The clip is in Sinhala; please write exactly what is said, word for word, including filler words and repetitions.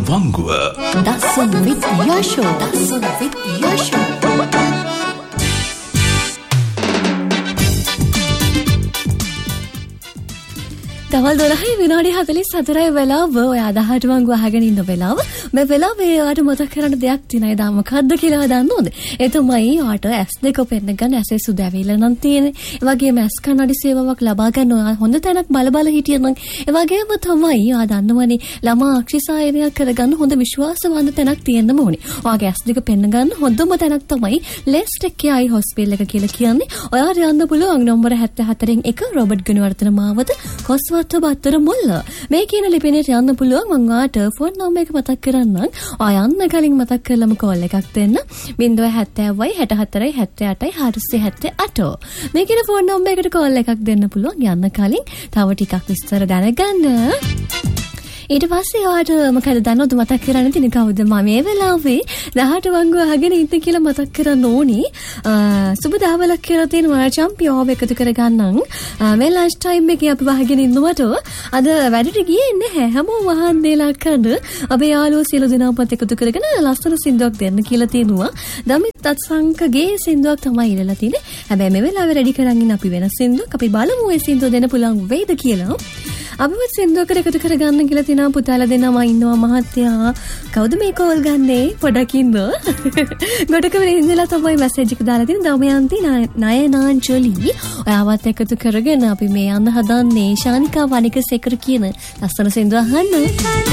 වංගුව. Dasun with Yasho. Dasun with Yasho. තවල් දොළහයි විනාඩි හතළිස් හතරයි වෙලාව. ඔය අදහට වංගුව අහගෙන ඉන්න වෙලාව. මේ වෙලාවේ ඔයාලට මතක් කරන්න දෙයක් තියෙනවා. එදා මොකද්ද කියලා දන්නවද? ඒ තමයි ඔයාලට ඇස් දෙක පෙන්න ගන්න ඇසේ සුදු ඇවිල්ලා නම් තියෙන්නේ. ඒ වගේම ඇස් කන්නඩි සේවාවක් ලබා ගන්න ඔයා හොඳ තැනක් බල බල හිටියනම් ඒ වගේම තමයි ඔයා දන්නවනේ ළමා අක්ෂිසායනයක් කරගන්න හොඳ විශ්වාසවන්ත තැනක් තියෙන්න ඕනේ. ඔයාගේ ඇස් දෙක පෙන්න ගන්න හොඳම තැනක් තමයි ලෙස්ටෙක් ආයි හොස්පිටල් එක කියලා කියන්නේ. ඔයාට යන්න පුළුවන් නම්බර හැත්තෑ හතරෙන් එක රොබර්ට් ගුණවර්ධන මාවත කොස්ව බත්තර මුල්ල මේ කියන ලිපිනේට යන්න පුළුවන්. මම ඔයාට ෆෝන් නම්බර් එක මතක් කරන්නම්. ඔයා යන්න කලින් මතක් කරලම කෝල් එකක් දෙන්න. ज़ीरो सत्तर හැට හතරයි හැත්තෑ අටයි හාරසිය හැත්තෑ අට. මේ කියන ෆෝන් නම්බර් එකට කෝල් එකක් දෙන්න පුළුවන් යන්න කලින්. තව ටිකක් විස්තර දැනගන්න. ඊට පස්සේ ඔයාට මොකද දන්නවද මතක් කරන්න තියෙන කවුද මම මේ වෙලාවේ දහට වංගුව අහගෙන ඉන්න කියලා මතක් කරන්න ඕනි. සුබ දහවලක් කියලා තියෙන ඔයා චැම්පියෝව එකතු කරගන්නම්. මේ ලන්ච් ටයිම් එකේ අපි වහගෙන ඉන්නවට අද වැඩට ගියේ නැහැ. හැමෝම වහන් දේලා කරන අපේ යාළුවෝ සියලු දෙනාපත් එකතු කරගෙන ලස්සන සින්දුවක් දෙන්න කියලා තියෙනවා. දමිත් අත්සංකගේ සින්දුවක් තමයි ඉරලා තියෙන්නේ. හැබැයි මේ වෙලාවේ රෙඩි කරන් ඉන්න අපි වෙන සින්දුවක් අපි බලමු ඒ සින්දුව දෙන්න පුළුවන් වෙයිද කියලා. අපිවත් සින්දුවකට එකතු කරගන්න කියලා තියෙනවා. පුතාලා දෙන්නම ඉන්නවා මහත්තයා. කවුද මේ කෝල් ගන්නේ? පොඩක් ඉන්න. ගොඩක වෙලේ ඉඳලා තමයි මැසේජ් එක දාලා තියෙන්නේ. දමයන්ති නයනාංජලි. ඔයාවත් එකතු කරගෙන අපි මේ යන්න හදන්නේ ශානිකා වනික සෙකර කියන ලස්සන සින්දුව අහන්න.